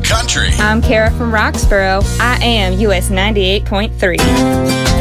country. I'm Kara from Roxborough. I am US 98.3.